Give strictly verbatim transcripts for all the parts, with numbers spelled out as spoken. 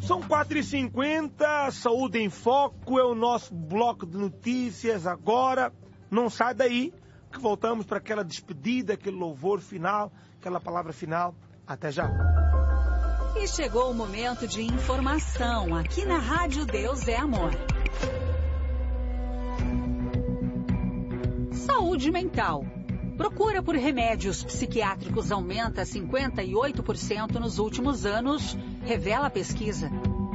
São quatro e cinquenta, Saúde em Foco é o nosso bloco de notícias agora. Não sai daí, que voltamos para aquela despedida, aquele louvor final, aquela palavra final. Até já. E chegou o momento de informação aqui na Rádio Deus é Amor. Saúde mental. Procura por remédios psiquiátricos aumenta cinquenta e oito por cento nos últimos anos, revela a pesquisa.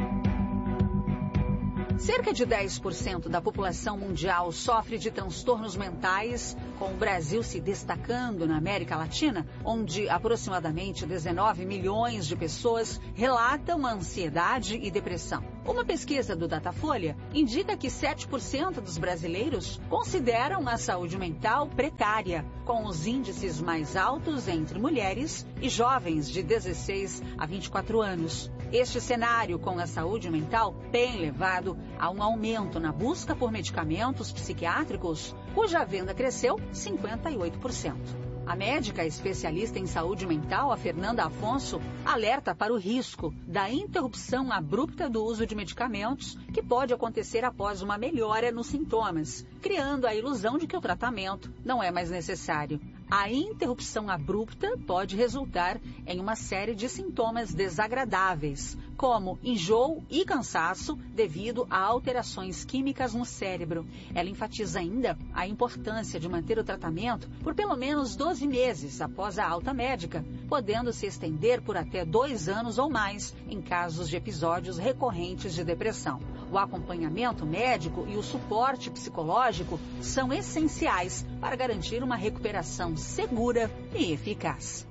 Cerca de dez por cento da população mundial sofre de transtornos mentais, com o Brasil se destacando na América Latina, onde aproximadamente dezenove milhões de pessoas relatam ansiedade e depressão. Uma pesquisa do Datafolha indica que sete por cento dos brasileiros consideram a saúde mental precária, com os índices mais altos entre mulheres e jovens de dezesseis a vinte e quatro anos. Este cenário com a saúde mental tem levado a um aumento na busca por medicamentos psiquiátricos, cuja venda cresceu cinquenta e oito por cento. A médica especialista em saúde mental, a Fernanda Afonso, alerta para o risco da interrupção abrupta do uso de medicamentos que pode acontecer após uma melhora nos sintomas, criando a ilusão de que o tratamento não é mais necessário. A interrupção abrupta pode resultar em uma série de sintomas desagradáveis, como enjoo e cansaço devido a alterações químicas no cérebro. Ela enfatiza ainda a importância de manter o tratamento por pelo menos doze meses após a alta médica, podendo se estender por até dois anos ou mais em casos de episódios recorrentes de depressão. O acompanhamento médico e o suporte psicológico são essenciais para garantir uma recuperação segura e eficaz.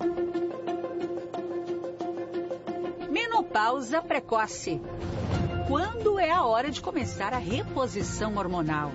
Menopausa precoce. Quando é a hora de começar a reposição hormonal?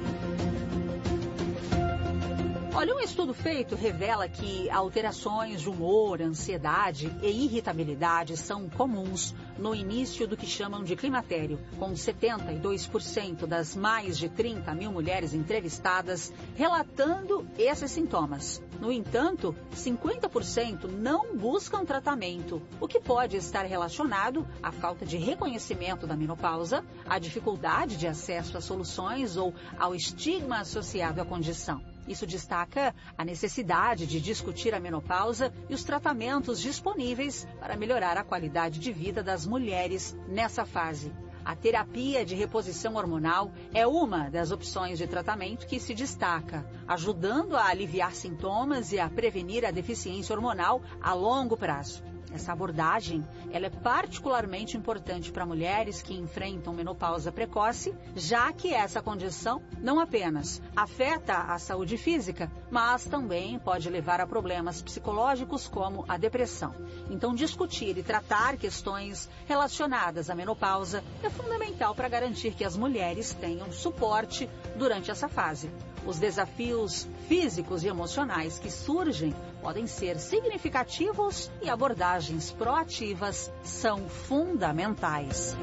Olha, um estudo feito revela que alterações de humor, ansiedade e irritabilidade são comuns no início do que chamam de climatério, com setenta e dois por cento das mais de trinta mil mulheres entrevistadas relatando esses sintomas. No entanto, cinquenta por cento não buscam tratamento, o que pode estar relacionado à falta de reconhecimento da menopausa, à dificuldade de acesso a soluções ou ao estigma associado à condição. Isso destaca a necessidade de discutir a menopausa e os tratamentos disponíveis para melhorar a qualidade de vida das mulheres nessa fase. A terapia de reposição hormonal é uma das opções de tratamento que se destaca, ajudando a aliviar sintomas e a prevenir a deficiência hormonal a longo prazo. Essa abordagem ela é particularmente importante para mulheres que enfrentam menopausa precoce, já que essa condição não apenas afeta a saúde física, mas também pode levar a problemas psicológicos como a depressão. Então, discutir e tratar questões relacionadas à menopausa é fundamental para garantir que as mulheres tenham suporte durante essa fase. Os desafios físicos e emocionais que surgem podem ser significativos e abordagens proativas são fundamentais.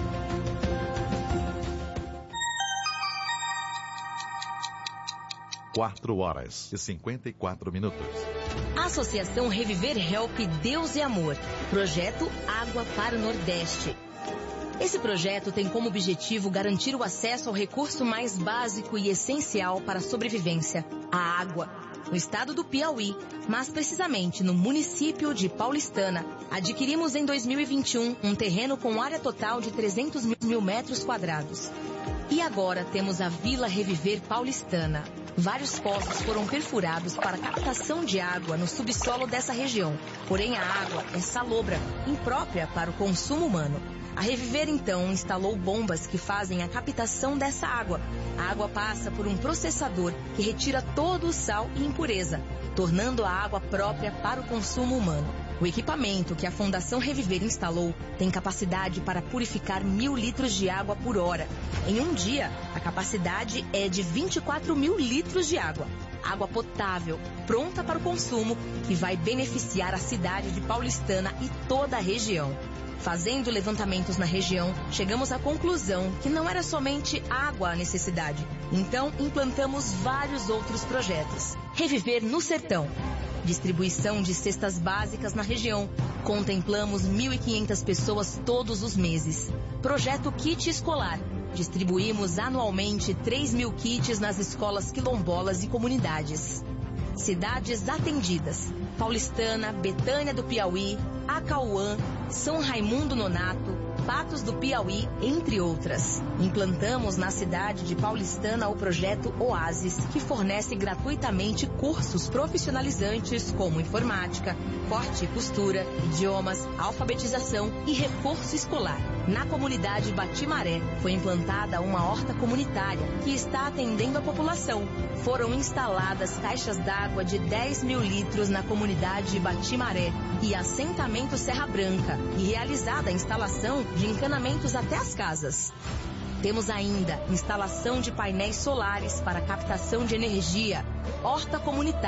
Quatro horas e cinquenta e quatro minutos. Associação Reviver Help Deus e Amor. Projeto Água para o Nordeste. Esse projeto tem como objetivo garantir o acesso ao recurso mais básico e essencial para a sobrevivência, a água. No estado do Piauí, mas precisamente no município de Paulistana, adquirimos em dois mil e vinte e um um terreno com área total de trezentos mil metros quadrados. E agora temos a Vila Reviver Paulistana. Vários poços foram perfurados para captação de água no subsolo dessa região. Porém, a água é salobra, imprópria para o consumo humano. A Reviver, então, instalou bombas que fazem a captação dessa água. A água passa por um processador que retira todo o sal e impureza, tornando a água própria para o consumo humano. O equipamento que a Fundação Reviver instalou tem capacidade para purificar mil litros de água por hora. Em um dia, a capacidade é de vinte e quatro mil litros de água. Água potável, pronta para o consumo, que vai beneficiar a cidade de Paulistana e toda a região. Fazendo levantamentos na região, chegamos à conclusão que não era somente água a necessidade. Então, implantamos vários outros projetos. Reviver no Sertão. Distribuição de cestas básicas na região. Contemplamos mil e quinhentas pessoas todos os meses. Projeto Kit Escolar. Distribuímos anualmente três mil kits nas escolas quilombolas e comunidades. Cidades atendidas: Paulistana, Betânia do Piauí, Acauã, São Raimundo Nonato, Patos do Piauí, entre outras. Implantamos na cidade de Paulistana o projeto Oasis, que fornece gratuitamente cursos profissionalizantes como informática, corte e costura, idiomas, alfabetização e reforço escolar. Na comunidade Batimaré, foi implantada uma horta comunitária que está atendendo a população. Foram instaladas caixas d'água de dez mil litros na comunidade Batimaré e assentamento Serra Branca, e realizada a instalação de encanamentos até as casas. Temos ainda instalação de painéis solares para captação de energia, horta comunitária,